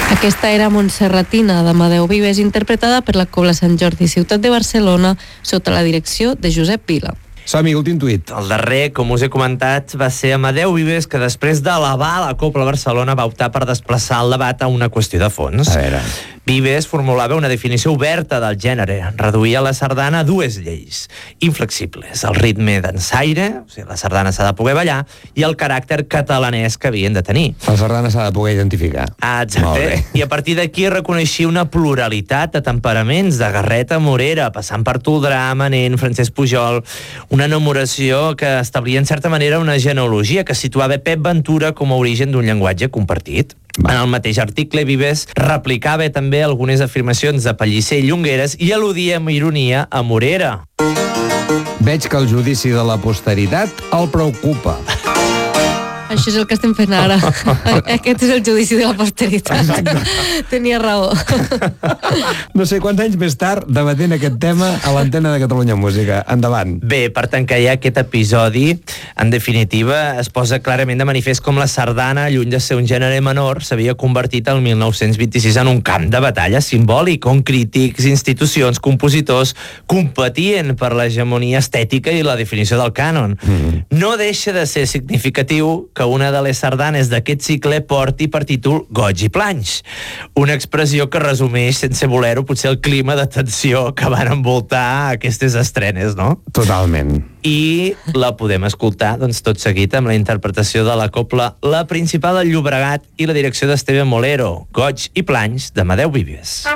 Aquesta era Montserratina d'Amadeu Vives, interpretada per la Cobla Sant Jordi Ciutat de Barcelona sota la direcció de Josep Vila. Som-hi, últim tuit. El darrer, com us he comentat, va ser Amadeu Vives, que després d'elevar la Cobla Barcelona va optar per desplaçar el debat a una qüestió de fons. A veure. Vives formulava una definició oberta del gènere, reduïa la sardana a dues lleis inflexibles: el ritme dansaire, o sigui, la sardana s'ha de poder ballar, i el caràcter catalanès que havien de tenir. La sardana s'ha de poder identificar. Exacte. I a partir d'aquí reconeixia una pluralitat de temperaments, de Garreta a Morera, passant per Toldrà, Manent, Francesc Pujol, una enumeраció que establia en certa manera una genealogia que situava Pep Ventura com a origen d'un llenguatge compartit. En el mateix article, Vives replicava també algunes afirmacions de Pellicer i Llongueres i al·ludia amb ironia a Morera. Veig que el judici de la posteritat el preocupa. Això és el que estem fent ara. Aquest és el judici de la posteritat. Exacte. Tenia raó. No sé quants anys més tard debatent aquest tema a l'antena de Catalunya Música. Endavant. Bé, per tancar ja aquest episodi, en definitiva, es posa clarament de manifest com la sardana, lluny de ser un gènere menor, s'havia convertit el 1926 en un camp de batalla simbòlic, on crítics, institucions, compositors competien per l'hegemonia estètica i la definició del cànon. No deixa de ser significatiu que una de les sardanes d'aquest cicle porti per títol Goig i Planys, una expressió que resumeix, sense voler-ho, potser el clima de tensió que van envoltar aquestes estrenes, no? Totalment. I la podem escoltar, doncs, tot seguit amb la interpretació de la cobla La Principal del Llobregat i la direcció d'Esteve Molero, Goig i Planys, d'Amadeu Vives.